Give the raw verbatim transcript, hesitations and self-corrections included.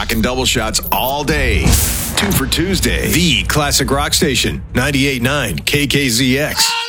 Rockin' double shots all day. Two for Tuesday. The classic rock station, ninety-eight point nine K K Z X.